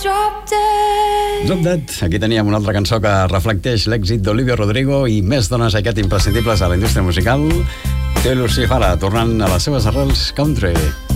Drop Dead. Aquí teníem una altra cançó que reflecteix l'èxit d'Olivia Rodrigo i més dones aquest imprescindibles a la indústria musical. Taylor Swift ara tornant a les seves arrels country.